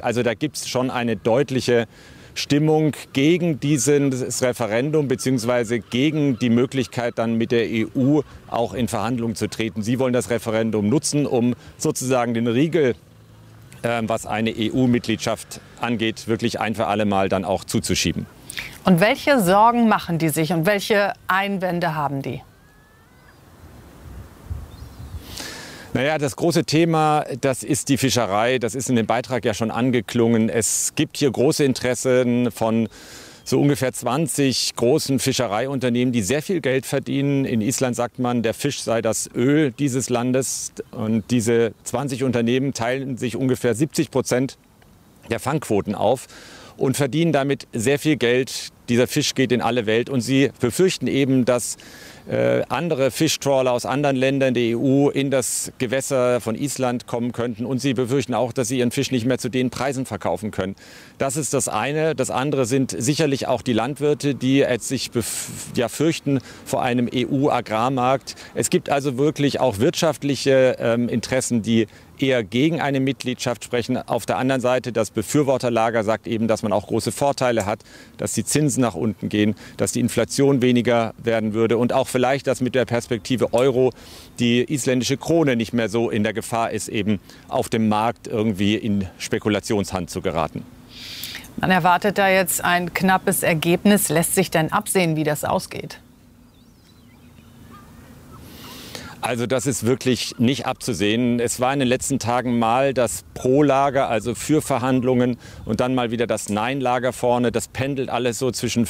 Markt. Also da gibt es schon eine deutliche Stimmung gegen dieses Referendum bzw. gegen die Möglichkeit, dann mit der EU auch in Verhandlungen zu treten. Sie wollen das Referendum nutzen, um sozusagen den Riegel, was eine EU-Mitgliedschaft angeht, wirklich ein für alle Mal dann auch zuzuschieben. Und welche Sorgen machen die sich und welche Einwände haben die? Naja, das große Thema, das ist die Fischerei. Das ist in dem Beitrag ja schon angeklungen. Es gibt hier große Interessen von so ungefähr 20 großen Fischereiunternehmen, die sehr viel Geld verdienen. In Island sagt man, der Fisch sei das Öl dieses Landes. Und diese 20 Unternehmen teilen sich ungefähr 70% der Fangquoten auf und verdienen damit sehr viel Geld. Dieser Fisch geht in alle Welt und sie befürchten eben, dass andere Fischtrawler aus anderen Ländern der EU in das Gewässer von Island kommen könnten. Und sie befürchten auch, dass sie ihren Fisch nicht mehr zu den Preisen verkaufen können. Das ist das eine. Das andere sind sicherlich auch die Landwirte, die jetzt sich fürchten vor einem EU-Agrarmarkt. Es gibt also wirklich auch wirtschaftliche Interessen, die eher gegen eine Mitgliedschaft sprechen. Auf der anderen Seite, das Befürworterlager sagt eben, dass man auch große Vorteile hat, dass die Zinsen nach unten gehen, dass die Inflation weniger werden würde und auch vielleicht, dass mit der Perspektive Euro die isländische Krone nicht mehr so in der Gefahr ist, eben auf dem Markt irgendwie in Spekulationshand zu geraten. Man erwartet da jetzt ein knappes Ergebnis. Lässt sich denn absehen, wie das ausgeht? Also das ist wirklich nicht abzusehen. Es war in den letzten Tagen mal das Pro-Lager, also für Verhandlungen, und dann mal wieder das Nein-Lager vorne. Das pendelt alles so zwischen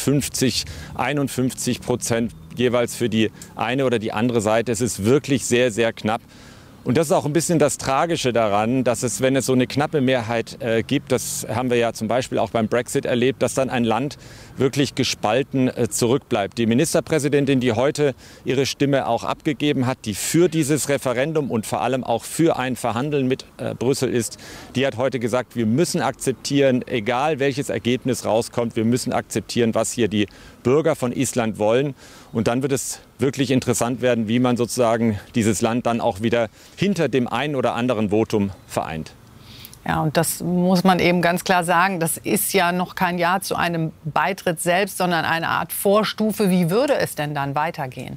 50-51% jeweils für die eine oder die andere Seite. Es ist wirklich sehr, sehr knapp. Und das ist auch ein bisschen das Tragische daran, dass es, wenn es so eine knappe Mehrheit gibt, das haben wir ja zum Beispiel auch beim Brexit erlebt, dass dann ein Land wirklich gespalten zurückbleibt. Die Ministerpräsidentin, die heute ihre Stimme auch abgegeben hat, die für dieses Referendum und vor allem auch für ein Verhandeln mit Brüssel ist, die hat heute gesagt, wir müssen akzeptieren, egal welches Ergebnis rauskommt, wir müssen akzeptieren, was hier die Bürger von Island wollen. Und dann wird es wirklich interessant werden, wie man sozusagen dieses Land dann auch wieder hinter dem einen oder anderen Votum vereint. Ja, und das muss man eben ganz klar sagen, das ist ja noch kein Ja zu einem Beitritt selbst, sondern eine Art Vorstufe. Wie würde es denn dann weitergehen?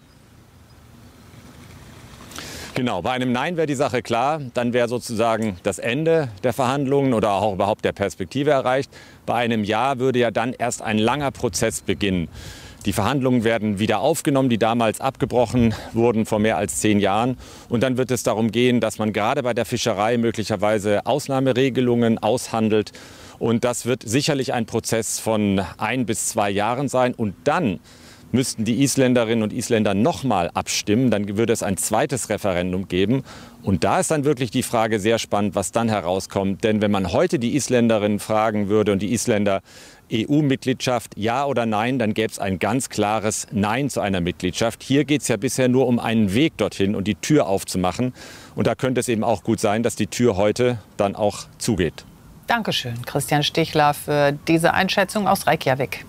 Genau, bei einem Nein wäre die Sache klar. Dann wäre sozusagen das Ende der Verhandlungen oder auch überhaupt der Perspektive erreicht. Bei einem Ja würde ja dann erst ein langer Prozess beginnen. Die Verhandlungen werden wieder aufgenommen, die damals abgebrochen wurden vor mehr als 10 Jahren. Und dann wird es darum gehen, dass man gerade bei der Fischerei möglicherweise Ausnahmeregelungen aushandelt. Und das wird sicherlich ein Prozess von 1 bis 2 Jahren sein. Und dann müssten die Isländerinnen und Isländer nochmal abstimmen. Dann würde es ein zweites Referendum geben. Und da ist dann wirklich die Frage sehr spannend, was dann herauskommt. Denn wenn man heute die Isländerinnen fragen würde und die Isländer, EU-Mitgliedschaft, ja oder nein, dann gäbe es ein ganz klares Nein zu einer Mitgliedschaft. Hier geht es ja bisher nur um einen Weg dorthin und die Tür aufzumachen. Und da könnte es eben auch gut sein, dass die Tür heute dann auch zugeht. Dankeschön, Christian Stichler, für diese Einschätzung aus Reykjavik.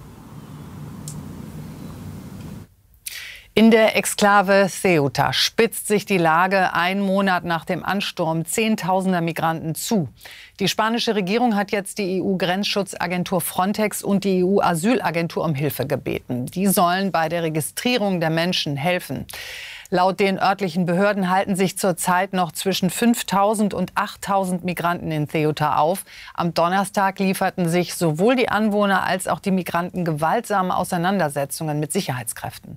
In der Exklave Ceuta spitzt sich die Lage 1 Monat nach dem Ansturm Zehntausender Migranten zu. Die spanische Regierung hat jetzt die EU-Grenzschutzagentur Frontex und die EU-Asylagentur um Hilfe gebeten. Die sollen bei der Registrierung der Menschen helfen. Laut den örtlichen Behörden halten sich zurzeit noch zwischen 5.000 und 8.000 Migranten in Ceuta auf. Am Donnerstag lieferten sich sowohl die Anwohner als auch die Migranten gewaltsame Auseinandersetzungen mit Sicherheitskräften.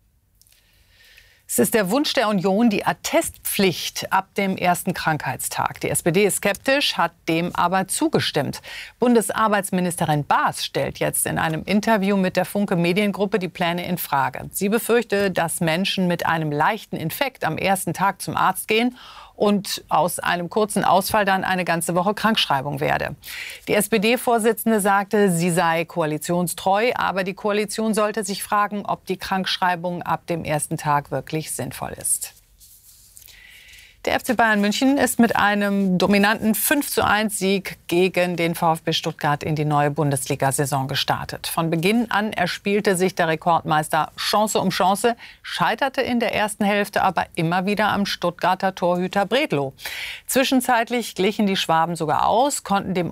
Es ist der Wunsch der Union, die Attestpflicht ab dem ersten Krankheitstag. Die SPD ist skeptisch, hat dem aber zugestimmt. Bundesarbeitsministerin Baas stellt jetzt in einem Interview mit der Funke Mediengruppe die Pläne in Frage. Sie befürchte, dass Menschen mit einem leichten Infekt am ersten Tag zum Arzt gehen und aus einem kurzen Ausfall dann eine ganze Woche Krankschreibung werde. Die SPD-Vorsitzende sagte, sie sei koalitionstreu, aber die Koalition sollte sich fragen, ob die Krankschreibung ab dem ersten Tag wirklich sinnvoll ist. Der FC Bayern München ist mit einem dominanten 5:1-Sieg gegen den VfB Stuttgart in die neue Bundesliga-Saison gestartet. Von Beginn an erspielte sich der Rekordmeister Chance um Chance, scheiterte in der ersten Hälfte aber immer wieder am Stuttgarter Torhüter Bredlow. Zwischenzeitlich glichen die Schwaben sogar aus, konnten dem